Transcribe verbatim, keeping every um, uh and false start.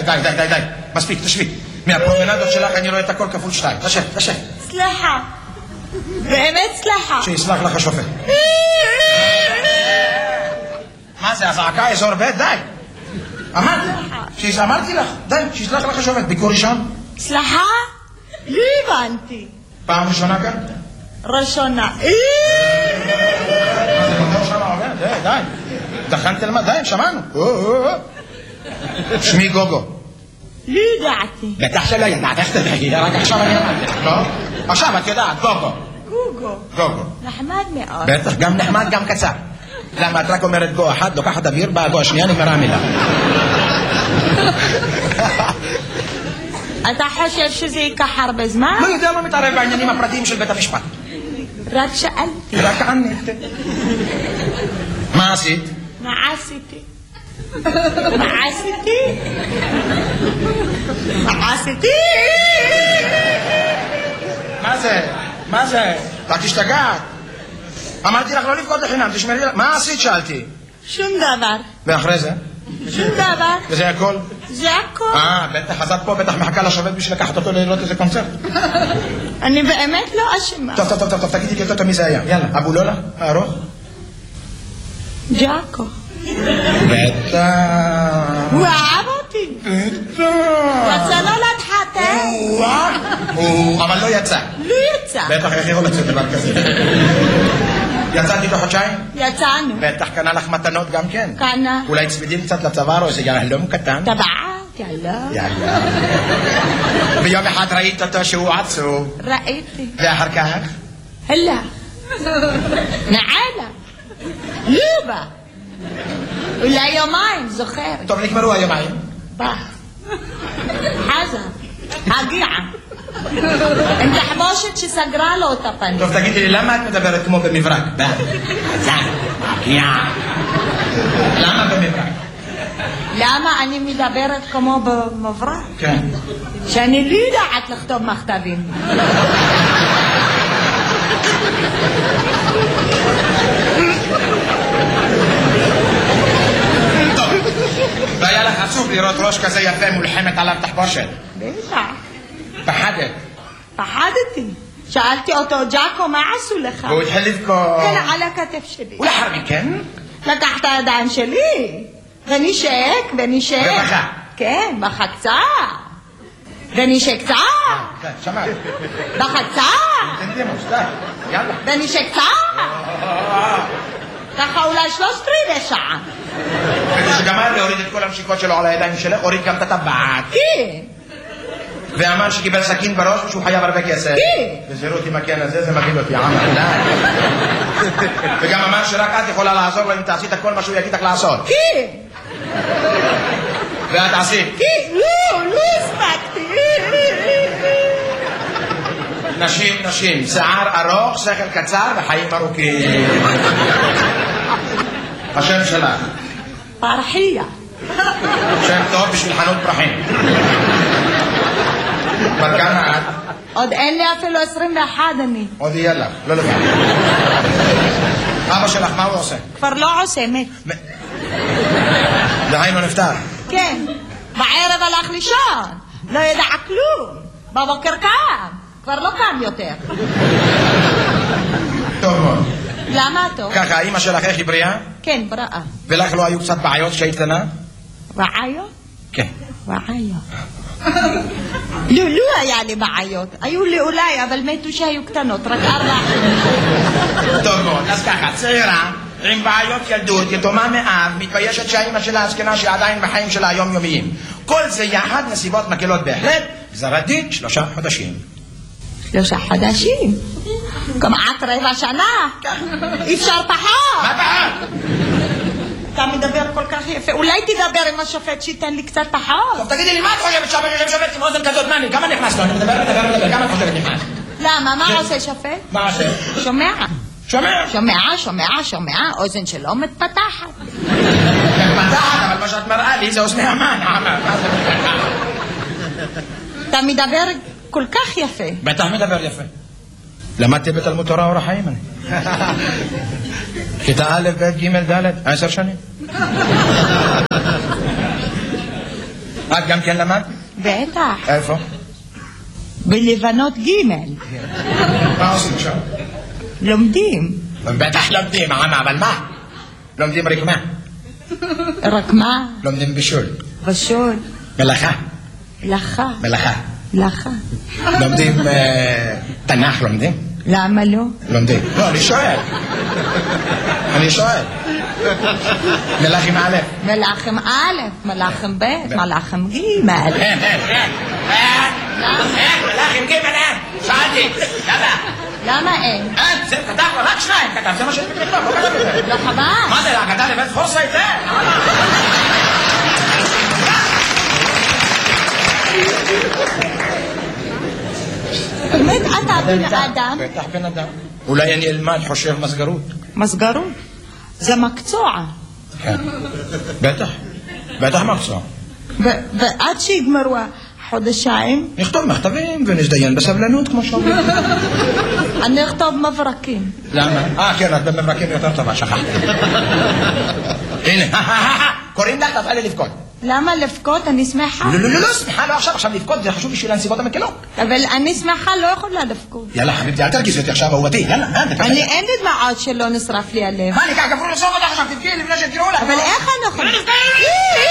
די, די, די, די. מספיק, תשבי. מהפרומנדות שלך אני רואה את הכל כפול שתיים. תשב, תשב. סליחה. באמת סליחה. שיסלח לך השופט. מה זה, הזעקה אזור ב'? די. אמרתי. אמרתי לך, די, שיסלח לך השופט. ביקור ראשון? סליחה? לא הבנתי. פעם ראשונה כאן? ראשונה. מה זה, מותר שם עובד? די, די. תכנתי למה? די, שמענו. שמי גוגו. לא ידעתי. בטח שלא ידעת, איך תדעי? רק עכשיו אני אמרתי לך, לא? עכשיו את יודעת, גוגו. גוגו. גוגו. נחמד מאוד. בטח, גם נחמד, גם קצר. למה את רק אומרת גו אחת, לוקחת אוויר, באה גו השנייה, נגמרה המילה. אתה חושב שזה ייקח הרבה זמן? לא יודע, לא מתערב בעניינים הפרטיים של בית המשפט. רק שאלתי. רק ענית. מה עשית? מה עשיתי? מה עשיתי? מה עשיתי? מה זה? מה זה? את תשתגעת. אמרתי לך לא לבכות לחינם, תשמרי לך. מה עשית? שאלתי. שום דבר. ואחרי זה? שום דבר. וזה הכל? זה הכל. אה, בטח, אז את פה בטח מחכה לשופט בשביל לקחת אותו לראות איזה קונצרט. אני באמת לא אשמה. טוב, טוב, טוב, טוב, תגידי לי אותו מי זה היה. יאללה, אבו לולה, הארוך? ג'אקו. בטח. הוא אהב אותי. בטח. רצה לא להתחתן. אבל לא יצא. לא יצא. בטח, איך יכול לצאת דבר כזה? יצאת איתו חודשיים? יצאנו. בטח קנה לך מתנות גם כן. קנה. אולי צמידים קצת לצוואר או איזה יהלום קטן? טבעת, יאללה. יאללה. ביום אחד ראית אותו שהוא עצוב. ראיתי. ואחר כך? הלך. נעלה. לא בא. אולי יומיים, זוכר. טוב, נגמרו היומיים. בא. חזר. הגיע. עם תחבושת שסגרה לו את הפנים. טוב, תגידי לי, למה את מדברת כמו במברק? בא. חזר. הגיע. למה במברק? למה אני מדברת כמו במברק? כן. שאני לא יודעת לכתוב מכתבים. והיה לך עצוב לראות ראש כזה יפה מולחמת עליו תחבושת. בטח. פחדת. פחדתי. שאלתי אותו, ג'אקו, מה עשו לך? והוא התחיל לבכות. כן, על הכתף שלי. ולאחר מכן? לקח את הידיים שלי, ונשק, ונשק. ובכה. כן, בכה קצת. ונשק קצת. כן, שמעת. בכה קצת. תנדימו, שתי. יאללה. ונשק קצת. ככה אולי שלוש רבעי שעה. וכשגמר להוריד את כל המשיקות שלו על הידיים שלך, הוריד גם את הטבעת. כן. ואמר שקיבל סכין בראש ושהוא חייב הרבה כסף. כן. וזירות עם הכן הזה, זה מגיל אותי, עמר. וגם אמר שרק את יכולה לעזור לו אם תעשית כל מה שהוא יגיד לך לעשות. כן. ואת עשית. כן. לא, לא הספקתי. נשים, נשים, שיער ארוך, שכל קצר וחיים ארוכים. השם שלך. פרחיה. שם טוב בשביל חנות פרחים. בת כמה את? עוד אין לי אפילו עשרים ואחת אני. עוד יהיה לך, לא לבד. אבא שלך, מה הוא עושה? כבר לא עושה, מת. דהיינו נפטר. כן. בערב הלך לישון. לא ידע כלום. בבוקר קם. כבר לא קם יותר. טוב מאוד. למה טוב? ככה, אמא שלך איך היא בריאה? כן, בריאה. ולך לא היו קצת בעיות כשהיית קטנה? בעיות? כן. בעיות. לא, לא היה לי בעיות. היו לי אולי, אבל מתו שהיו קטנות, רק ארבע. טוב מאוד, אז ככה, צעירה, עם בעיות ילדות, יתומה מאב, מתביישת שהאמא שלה הזקנה שעדיין בחיים שלה היומיומיים. כל זה יחד נסיבות מקלות בהחלט, גזר הדין שלושה חודשים. שלושה חודשים? כמעט רבע שנה. אי אפשר פחות. מה פחות? אתה מדבר כל כך יפה. אולי תדבר עם השופט שייתן לי קצת פחות. טוב, תגידי לי, מה את חושבת שהבן שופט עם אוזן כזאת? מה, כמה נכנס לו? אני מדבר, מדבר, מדבר, כמה את חושבת נכנס? למה? מה עושה שופט? מה עושה? שומע. שומע? שומע, שומע, שומע, אוזן שלו מתפתחת. מתפתחת, אבל מה שאת מראה לי זה אוזני המן. אתה מדבר כל כך יפה. בטח מדבר יפה. למדתי בתלמוד תורה אור החיים אני. כיתה א', ב', ג', ד', עשר שנים. את גם כן למדת? בטח. איפה? בלבנות ג'. מה עושים עכשיו? לומדים. בטח לומדים, אבל מה? לומדים רק מה? רק מה? לומדים בישול. בישול. מלאכה. מלאכה. מלאכה. מלאכה. לומדים תנ"ך, לומדים? למה לא? לומדים. לא, אני שואל. אני שואל. מלאכים א'. מלאכים א', מלאכים ב', מלאכים ג'. אין, אין, אין. אין, מלאכים ג' אין. שאלתי. למה? למה אין? אין, זה כתב, רק שניים כתב, זה מה שאני מכתוב, לא כתב את זה. לא חבל. מה זה, לא כתב לבית חורסה את זה? באמת, אתה בן אדם? בטח בן אדם. אולי אני אלמד חושב מסגרות. מסגרות? זה מקצוע. כן. בטח. בטח מקצוע. ועד שיגמרו החודשיים? נכתוב מכתבים ונזדיין בסבלנות, כמו שאומרים. אני אכתוב מברקים. למה? אה, כן, את במברקים יותר טובה, שכחתי. הנה, קוראים לך, תפעלי לבכות. למה לבכות? אני שמחה. לא, לא, לא, לא, שמחה, לא עכשיו, עכשיו לבכות, זה חשוב בשביל הנסיבות המקלות. אבל אני שמחה, לא יכולה לבכות. יאללה, חביבתי, אל תרגיזי אותי עכשיו, אהובתי, יאללה. אני אין לי דמעות שלא נשרף לי הלב. מה, אני ככה, גברו לסוף אותך עכשיו, תבכי לפני שתראו לך. אבל איך אני יכולה?